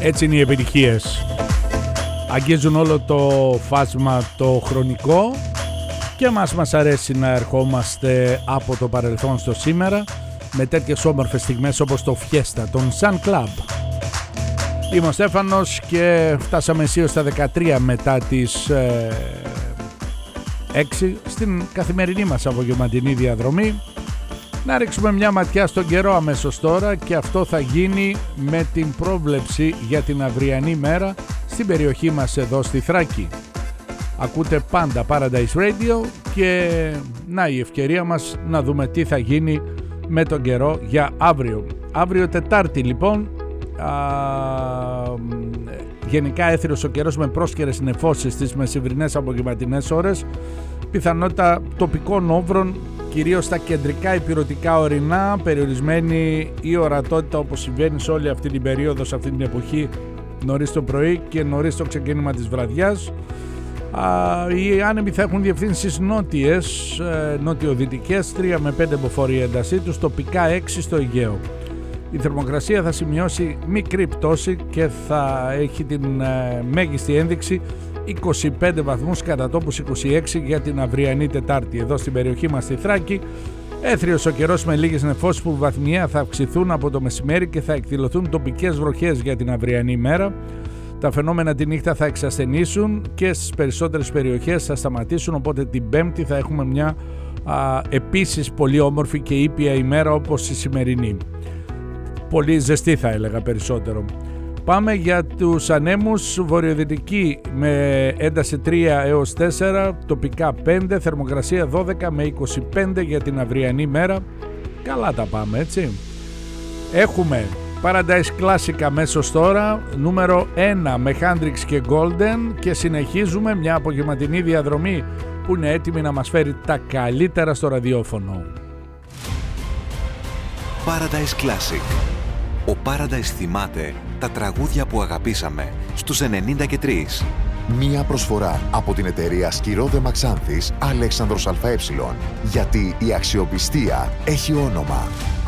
Έτσι είναι οι επιτυχίες. Αγγίζουν όλο το φάσμα το χρονικό και μας αρέσει να ερχόμαστε από το παρελθόν στο σήμερα με τέτοιες όμορφες στιγμές όπως το Fiesta των Sun Club. Είμαι ο Στέφανος και φτάσαμε αισίως στα 13 μετά τις 6 στην καθημερινή μας απογευματινή διαδρομή. Να ρίξουμε μια ματιά στον καιρό αμέσως τώρα και αυτό θα γίνει με την πρόβλεψη για την αυριανή μέρα στην περιοχή μας εδώ στη Θράκη. Ακούτε πάντα Paradise Radio και να η ευκαιρία μας να δούμε τι θα γίνει με τον καιρό για αύριο. Αύριο Τετάρτη λοιπόν, γενικά έθριος ο καιρός με πρόσκαιρες νεφώσεις στις μεσημβρινές απογευματινές ώρες, πιθανότητα τοπικών όβρων κυρίως στα κεντρικά ηπειρωτικά ορεινά, περιορισμένη η ορατότητα όπως συμβαίνει σε όλη αυτή την περίοδο, σε αυτή την εποχή, νωρίς το πρωί και νωρίς το ξεκίνημα της βραδιάς. Οι άνεμοι θα έχουν διευθύνσεις νότιες, νότιο-δυτικές, 3 με 5 μποφόρ η έντασή τους, τοπικά 6 στο Αιγαίο. Η θερμοκρασία θα σημειώσει μικρή πτώση και θα έχει την μέγιστη ένδειξη 25 βαθμούς, κατά τόπους 26 για την αυριανή Τετάρτη. Εδώ στην περιοχή μας στη Θράκη, έθριος ο καιρός με λίγες νεφώσεις που βαθμιαία θα αυξηθούν από το μεσημέρι και θα εκδηλωθούν τοπικές βροχές για την αυριανή μέρα. Τα φαινόμενα τη νύχτα θα εξασθενήσουν και στις περισσότερες περιοχές θα σταματήσουν, οπότε την Πέμπτη θα έχουμε μια επίσης πολύ όμορφη και ήπια ημέρα όπως η σημερινή. Πολύ ζεστή θα έλεγα περισσότερο. Πάμε για τους ανέμους, βορειοδυτική με ένταση 3 έως 4, τοπικά 5, θερμοκρασία 12 με 25 για την αυριανή μέρα. Καλά τα πάμε, έτσι. Έχουμε Paradise Classic αμέσως τώρα, νούμερο 1 με Hendrix και Golden, και συνεχίζουμε μια απογευματινή διαδρομή που είναι έτοιμη να μας φέρει τα καλύτερα στο ραδιόφωνο. Paradise Classic. Ο Paradise θυμάται τα τραγούδια που αγαπήσαμε στους 93. Μία προσφορά από την εταιρεία Σκυρόδε Μαξάνθης Αλέξανδρος ΑΕ. Γιατί η αξιοπιστία έχει όνομα.